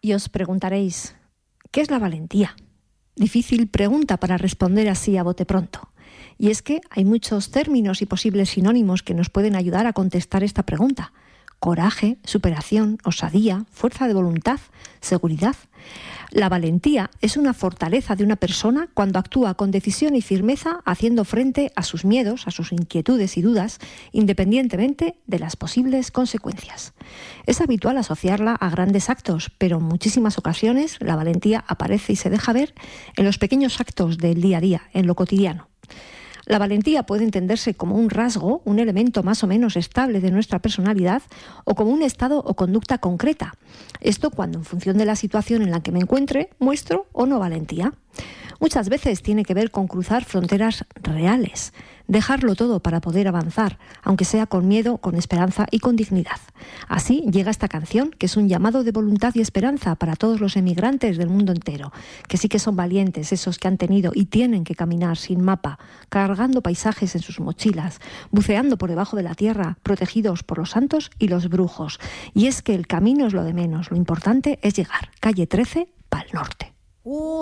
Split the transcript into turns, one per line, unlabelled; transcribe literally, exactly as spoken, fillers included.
Y os preguntaréis, ¿qué es la valentía? Difícil pregunta para responder así a bote pronto. Y es que hay muchos términos y posibles sinónimos que nos pueden ayudar a contestar esta pregunta. Coraje, superación, osadía, fuerza de voluntad, seguridad. La valentía es una fortaleza de una persona cuando actúa con decisión y firmeza haciendo frente a sus miedos, a sus inquietudes y dudas, independientemente de las posibles consecuencias. Es habitual asociarla a grandes actos, pero en muchísimas ocasiones la valentía aparece y se deja ver en los pequeños actos del día a día, en lo cotidiano. La valentía puede entenderse como un rasgo, un elemento más o menos estable de nuestra personalidad o como un estado o conducta concreta. Esto cuando en función de la situación en la que me encuentre muestro o no valentía. Muchas veces tiene que ver con cruzar fronteras reales, dejarlo todo para poder avanzar, aunque sea con miedo, con esperanza y con dignidad. Así llega esta canción, que es un llamado de voluntad y esperanza para todos los emigrantes del mundo entero, que sí que son valientes, esos que han tenido y tienen que caminar sin mapa, cargando paisajes en sus mochilas, buceando por debajo de la tierra, protegidos por los santos y los brujos. Y es que el camino es lo de menos, lo importante es llegar. Calle trece, pa'l norte.